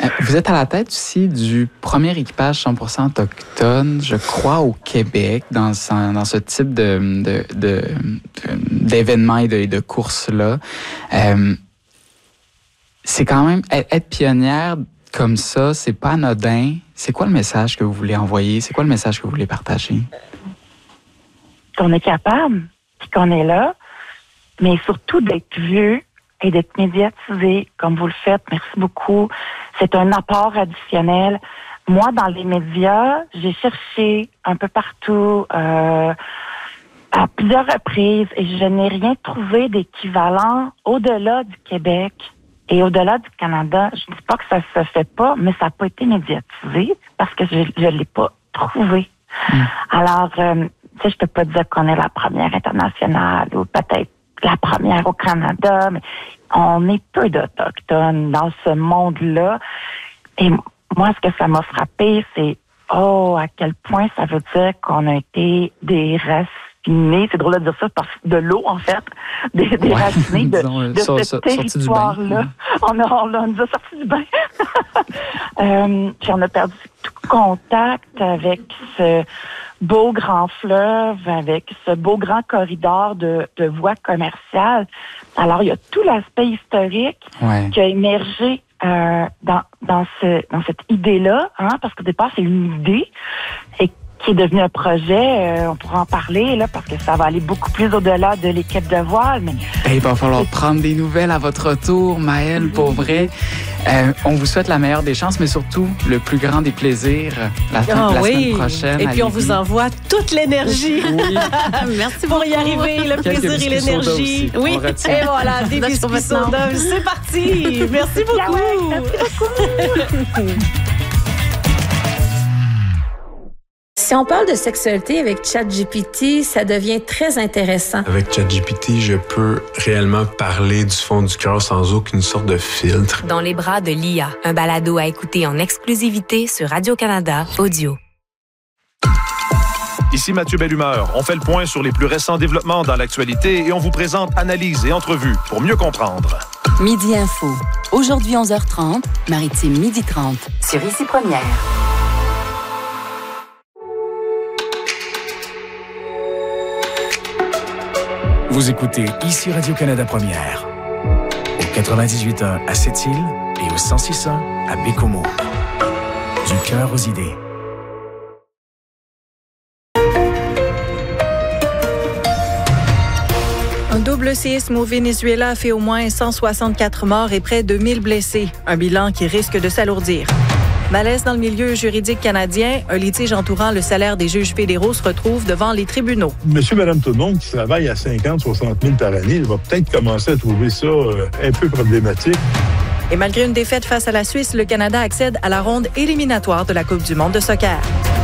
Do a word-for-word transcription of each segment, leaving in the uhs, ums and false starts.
Vous êtes à la tête aussi du premier équipage cent pour cent autochtone, je crois, au Québec, dans ce, dans ce type de, de, de, de, d'événements et de, de courses-là. Euh, c'est quand même, être pionnière comme ça, c'est pas anodin. C'est quoi le message que vous voulez envoyer? C'est quoi le message que vous voulez partager? Qu'on est capable, puis qu'on est là, mais surtout d'être vu et d'être médiatisé comme vous le faites. Merci beaucoup. C'est un apport additionnel. Moi, dans les médias, j'ai cherché un peu partout, euh, à plusieurs reprises, et je n'ai rien trouvé d'équivalent au-delà du Québec et au-delà du Canada. Je ne dis pas que ça se fait pas, mais ça n'a pas été médiatisé parce que je ne l'ai pas trouvé. Mm. Alors, euh, tu sais, je peux pas dire qu'on est la première internationale ou peut-être la première au Canada, mais on est peu d'Autochtones dans ce monde-là. Et moi, ce que ça m'a frappé, c'est oh, à quel point ça veut dire qu'on a été déracinés. C'est drôle de dire ça, parce que de l'eau, en fait, des déracinés de, disons, de so, ce so, territoire-là. On, a, on, a, on nous a sortis du bain. euh, puis on a perdu tout contact avec ce beau grand fleuve, avec ce beau grand corridor de, de voies commerciales. Alors, il y a tout l'aspect historique ouais. qui a émergé euh, dans, dans, ce, dans cette idée-là, hein, parce qu'au départ, c'est une idée et qui est devenu un projet. Euh, on pourra en parler, là, parce que ça va aller beaucoup plus au-delà de l'équipe de voile. Mais il va falloir prendre des nouvelles à votre retour, Maëlle, pour vrai. Euh, on vous souhaite la meilleure des chances, mais surtout le plus grand des plaisirs la, fin, oh, la oui. semaine prochaine. Et puis, on vous envoie toute l'énergie. Oui. Merci pour y arriver, le Quelques plaisir et l'énergie. Oui, et voilà, des biscuits soda. C'est parti. Merci beaucoup. Ouais, merci beaucoup. Si on parle de sexualité avec ChatGPT, ça devient très intéressant. Avec ChatGPT, je peux réellement parler du fond du cœur sans aucune sorte de filtre. Dans les bras de l'I A, un balado à écouter en exclusivité sur Radio-Canada Audio. Ici Mathieu Bellumeur. On fait le point sur les plus récents développements dans l'actualité et on vous présente analyses et entrevues pour mieux comprendre. Midi Info. Aujourd'hui onze heures trente, Maritime midi trente. Sur Ici Première. Vous écoutez Ici Radio-Canada Première, au quatre-vingt-dix-huit point un à Sept-Îles et au cent six point un à Bécomo. Du cœur aux idées. Un double séisme au Venezuela a fait au moins cent soixante-quatre morts et près de mille blessés. Un bilan qui risque de s'alourdir. Malaise dans le milieu juridique canadien, un litige entourant le salaire des juges fédéraux se retrouve devant les tribunaux. Monsieur, madame, tout le monde qui travaille à cinquante, soixante mille par année, il va peut-être commencer à trouver ça euh, un peu problématique. Et malgré une défaite face à la Suisse, le Canada accède à la ronde éliminatoire de la Coupe du monde de soccer.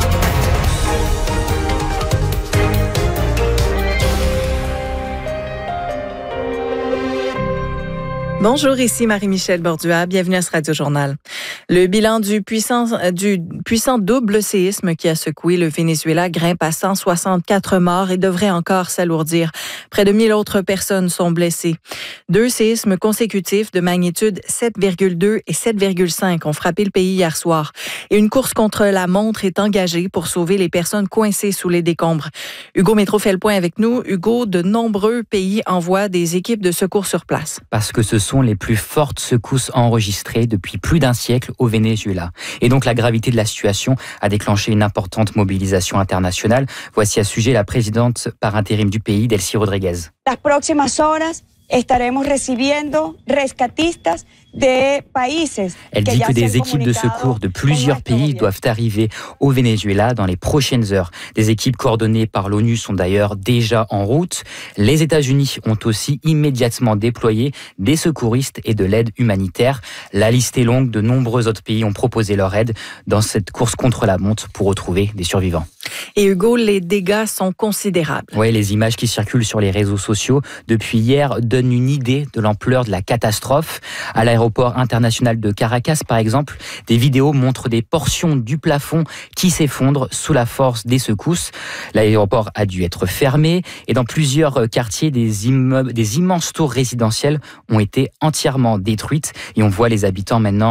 Bonjour, ici Marie-Michel Bordua. Bienvenue à ce Radio-Journal. Le bilan du puissant, du puissant double séisme qui a secoué le Venezuela grimpe à cent soixante-quatre morts et devrait encore s'alourdir. Près de mille autres personnes sont blessées. Deux séismes consécutifs de magnitude sept virgule deux et sept virgule cinq ont frappé le pays hier soir. Et une course contre la montre est engagée pour sauver les personnes coincées sous les décombres. Hugo Métro fait le point avec nous. Hugo, de nombreux pays envoient des équipes de secours sur place. Parce que ce sont les plus fortes secousses enregistrées depuis plus d'un siècle au Venezuela. Et donc la gravité de la situation a déclenché une importante mobilisation internationale. Voici à ce sujet la présidente par intérim du pays, Delcy Rodriguez. Las próximas horas estaremos recibiendo rescatistas de países. Elle dit que des équipes de secours de plusieurs pays doivent arriver au Venezuela dans les prochaines heures. Des équipes coordonnées par l'ONU sont d'ailleurs déjà en route. Les États-Unis ont aussi immédiatement déployé des secouristes et de l'aide humanitaire. La liste est longue, de nombreux autres pays ont proposé leur aide dans cette course contre la montre pour retrouver des survivants. Et Hugo, les dégâts sont considérables. Oui, les images qui circulent sur les réseaux sociaux depuis hier donnent une idée de l'ampleur de la catastrophe. À l'aéroport international de Caracas, par exemple, des vidéos montrent des portions du plafond qui s'effondrent sous la force des secousses. L'aéroport a dû être fermé et dans plusieurs quartiers, des immeubles, des immenses tours résidentielles ont été entièrement détruites et on voit les habitants maintenant